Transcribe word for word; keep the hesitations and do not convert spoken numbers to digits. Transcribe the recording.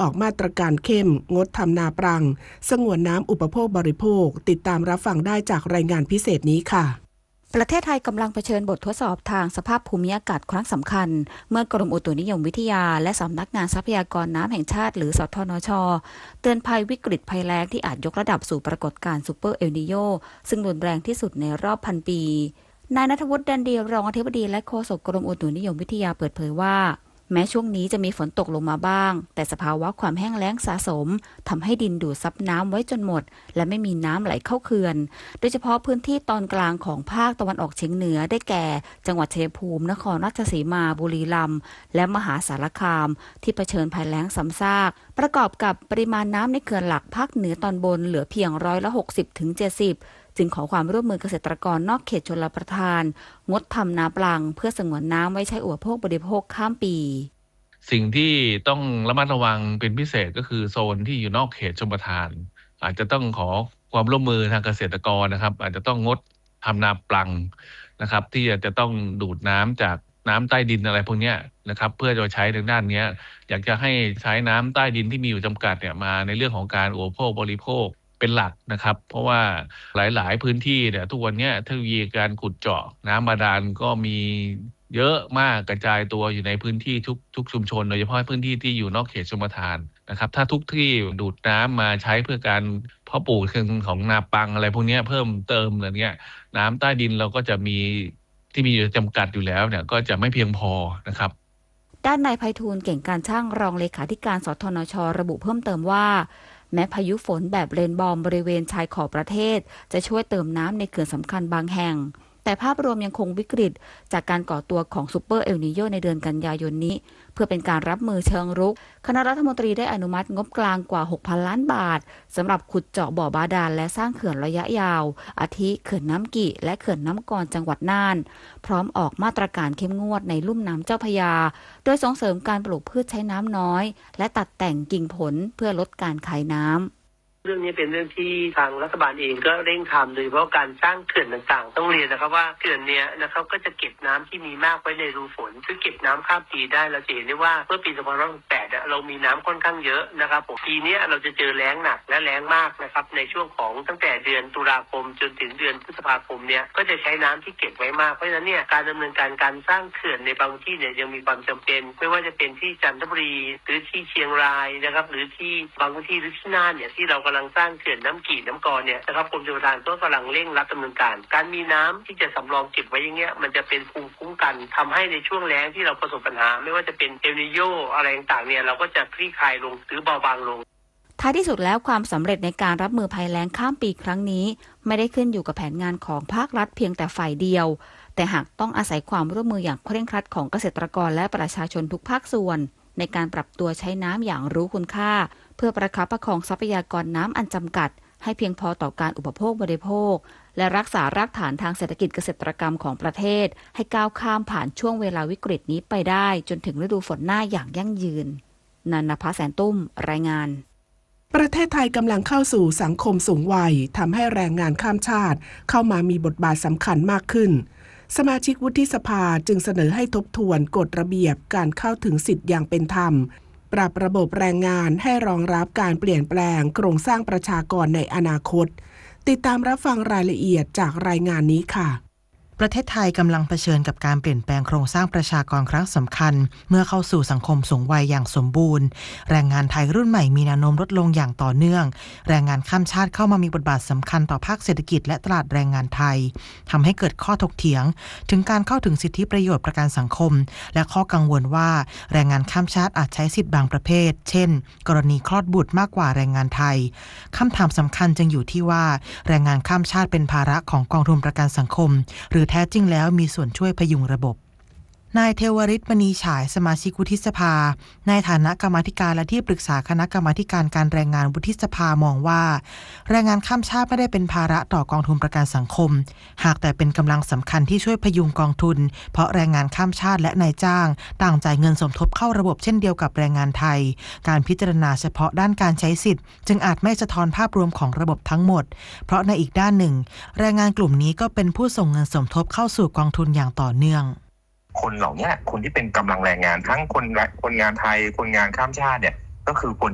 อกมาตรการเข้มงดทำนาปรังสงวนน้ำอุปโภคบริโภคติดตามรับฟังได้จากรายงานพิเศษนี้ค่ะประเทศไทยกำลังเผชิญบททดสอบทางสภาพภูมิอากาศครั้งสำคัญเมื่อกรมอุตุนิยมวิทยาและสำนักงานทรัพยากรน้ำแห่งชาติหรือสทนช.เตือนภัยวิกฤตภัยแล้งที่อาจยกระดับสู่ปรากฏการณ์ซูเปอร์เอลนีโญซึ่งรุนแรงที่สุดในรอบพันปีนายณัฐวุฒิดันดีรองอธิบดีและโฆษกกรมอุตุนิยมวิทยาเปิดเผยว่าแม้ช่วงนี้จะมีฝนตกลงมาบ้างแต่สภาวะความแห้งแล้งสะสมทำให้ดินดูดซับน้ำไว้จนหมดและไม่มีน้ำไหลเข้าเขื่อนโดยเฉพาะพื้นที่ตอนกลางของภาคตะวันออกเฉียงเหนือได้แก่จังหวัดชัยภูมินครราชสีมาบุรีรัมย์และมหาสารคามที่เผชิญภัยแล้งซ้ำซากประกอบกับปริมาณน้ำในเขื่อนหลักภาคเหนือตอนบนเหลือเพียงร้อยละหกสิบถึงเจ็ดสิบจึงขอความร่วมมือเกษตรกรนอกเขตชลประทานงดทำนาปลังเพื่อสงวนน้ำไว้ใช้อุปโภคบริโภคข้ามปีสิ่งที่ต้องระมัดระวังเป็นพิเศษก็คือโซนที่อยู่นอกเขตชลประทานอาจจะต้องขอความร่วมมือทางเกษตรกรนะครับอาจจะต้องงดทำนาปลังนะครับที่จะต้องดูดน้ำจากน้ำใต้ดินอะไรพวกนี้นะครับเพื่อจะใช้ทางด้านนี้อยากจะให้ใช้น้ำใต้ดินที่มีอยู่จำกัดเนี่ยมาในเรื่องของการอุปโภคบริโภคเป็นหลักนะครับเพราะว่าหลายๆพื้นที่เนี่ยทุกวันนี้เทคโนโลยีการขุดเจาะน้ำบาดาลก็มีเยอะมากกระจายตัวอยู่ในพื้นที่ทุกทุกชุมชนโดยเฉพาะพื้นที่ที่อยู่นอกเขตชลประทานนะครับถ้าทุกที่ดูดน้ำมาใช้เพื่อการเพาะปลูกของนาปังอะไรพวกนี้เพิ่มเติมอะไรเงี้ยน้ำใต้ดินเราก็จะมีที่มีอยู่จำกัดอยู่แล้วเนี่ยก็จะไม่เพียงพอนะครับด้านนายไพฑูรย์เก่งการช่างรองเลขาธิการสทนช.ระบุเพิ่มเติมว่าแม้พายุฝนแบบเรนบอมบริเวณชายขอบประเทศจะช่วยเติมน้ำในเขื่อนสำคัญบางแห่งแต่ภาพรวมยังคงวิกฤตจากการก่อตัวของซูเปอร์เอลนีโญในเดือนกันยายนนี้เพื่อเป็นการรับมือเชิงรุกคณะรัฐมนตรีได้อนุมัติงบกลางกว่า หกพัน ล้านบาทสำหรับขุดเจาะบ่อบาดาลและสร้างเขื่อนระยะยาวอาทิเขื่อนน้ำกี่และเขื่อนน้ำกรจังหวัดน่านพร้อมออกมาตรการเข้มงวดในลุ่มน้ำเจ้าพระยาโดยส่งเสริมการปลูกพืชใช้น้ำน้อยและตัดแต่งกิ่งผลเพื่อลดการขายน้ำเรื่องนี้เป็นเรื่องที่ทางรัฐบาลเองก็เร่งทำโดยเฉพาะการสร้างเขื่อนต่างๆต้องเรียนนะครับว่าเขื่อนเนี้ยนะครับก็จะเก็บน้ำที่มีมากไว้ในรูฝนคือเก็บน้ำข้ามปีได้เราจะเห็นได้ว่าเมื่อปีสองพันห้าร้อยหกสิบแปดเรามีน้ำค่อนข้างเยอะนะครับผมปีนี้เราจะเจอแล้งหนักและแล้งมากนะครับในช่วงของตั้งแต่เดือนตุลาคมจนถึงเดือนพฤษภาคมเนี้ยก็จะใช้น้ำที่เก็บไว้มากเพราะฉะนั้นเนี่ยการดำเนินการการสร้างเขื่อนในบางที่เนี่ยยังมีความจำเป็นไม่ว่าจะเป็นที่จันทบุรีหรือที่เชียงรายนะครับหรือที่บางพื้นที่หรือที่น่านเนี่ยที่เรากำลังสร้างเขื่อนน้ำกี่น้ำกรเนี่ยนะครับกรมชลประทานก็กำลังเร่งรัดดำเนินการการมีน้ำที่จะสำรองเก็บไว้อย่างเงี้ยมันจะเป็นภูมิคุ้มกันทำให้ในช่วงแล้งที่เราประสบปัญหาไม่ว่าจะเป็นเอลนีโญอะไรต่างๆเนี่ยเราก็จะคลี่คลายลงหรือเบาบางลงท้ายที่สุดแล้วความสำเร็จในการรับมือภัยแล้งข้ามปีครั้งนี้ไม่ได้ขึ้นอยู่กับแผนงานของภาครัฐเพียงแต่ฝ่ายเดียวแต่หากต้องอาศัยความร่วมมืออย่างเคร่งครัดของเกษตรกรและประชาชนทุกภาคส่วนในการปรับตัวใช้น้ำอย่างรู้คุณค่าเพื่อประคับประคองทรัพยากรน้ำอันจำกัดให้เพียงพอต่อการอุปโภคบริโภคและรักษารากฐานทางเศรษฐกิจเกษตรกรรมของประเทศให้ก้าวข้ามผ่านช่วงเวลาวิกฤตนี้ไปได้จนถึงฤดูฝนหน้าอย่างยั่งยืนนันนภาแสนตุ้มรายงานประเทศไทยกำลังเข้าสู่สังคมสูงวัยทำให้แรงงานข้ามชาติเข้ามามีบทบาทสำคัญมากขึ้นสมาชิกวุฒิสภาจึงเสนอให้ทบทวนกฎระเบียบการเข้าถึงสิทธิ์อย่างเป็นธรรมปรับระบบแรงงานให้รองรับการเปลี่ยนแปลงโครงสร้างประชากรในอนาคตติดตามรับฟังรายละเอียดจากรายงานนี้ค่ะประเทศไทยกำลังเผชิญกับการเปลี่ยนแปลงโครงสร้างประชากรครั้งสำคัญเมื่อเข้าสู่สังคมสูงวัยอย่างสมบูรณ์แรงงานไทยรุ่นใหม่มีแนวโน้มลดลงอย่างต่อเนื่องแรงงานข้ามชาติเข้ามามีบทบาทสำคัญต่อภาคเศรษฐกิจและตลาดแรงงานไทยทำให้เกิดข้อถกเถียงถึงการเข้าถึงสิทธิประโยชน์ประกันสังคมและข้อกังวลว่าแรงงานข้ามชาติอาจใช้สิทธิบางประเภทเช่นกรณีคลอดบุตรมากกว่าแรงงานไทยคำถามสำคัญจึงอยู่ที่ว่าแรงงานข้ามชาติเป็นภาระของกองทุนประกันสังคมหรือแท้จริงแล้วมีส่วนช่วยพยุงระบบนายเทวฤทธิ์มณีฉายสมาชิกวุฒิสภาในฐานะกรรมาธิการและที่ปรึกษาคณะกรรมาการการแรงงานวุฒิสภามองว่าแรงงานข้ามชาติไม่ได้เป็นภาระต่อกองทุนประกันสังคมหากแต่เป็นกำลังสำคัญที่ช่วยพยุงกองทุนเพราะแรงงานข้ามชาติและนายจ้างต่างจ่ายเงินสมทบเข้าระบบเช่นเดียวกับแรงงานไทยการพิจารณาเฉพาะด้านการใช้สิทธิ์จึงอาจไม่สะท้อนภาพรวมของระบบทั้งหมดเพราะในอีกด้านหนึ่งแรงงานกลุ่มนี้ก็เป็นผู้ส่งเงินสมทบเข้าสู่กองทุนอย่างต่อเนื่องคนเหล่านี้คนที่เป็นกำลังแรงงานทั้งคนคนงานไทยคนงานข้ามชาติเนี่ยก็คือคน